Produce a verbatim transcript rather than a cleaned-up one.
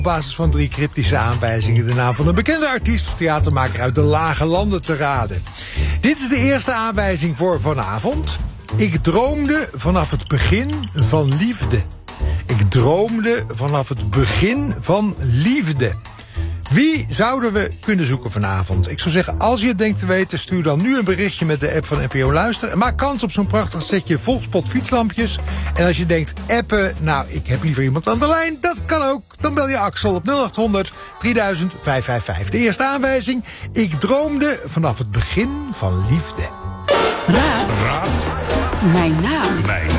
Op basis van drie cryptische aanwijzingen de naam van een bekende artiest of theatermaker uit de lage landen te raden. Dit is de eerste aanwijzing voor vanavond. Ik droomde vanaf het begin van liefde. Ik droomde vanaf het begin van liefde. Wie zouden we kunnen zoeken vanavond? Ik zou zeggen, als je het denkt te weten, stuur dan nu een berichtje met de app van N P O Luister. Maak kans op zo'n prachtig setje Volkspot fietslampjes. En als je denkt, appen, nou, ik heb liever iemand aan de lijn, dat kan ook. Dan bel je Axel op nul acht honderd drieduizend vijfhonderdvijfenvijftig. De eerste aanwijzing, ik droomde vanaf het begin van liefde. Raad. Raad. Mijn naam. Mijn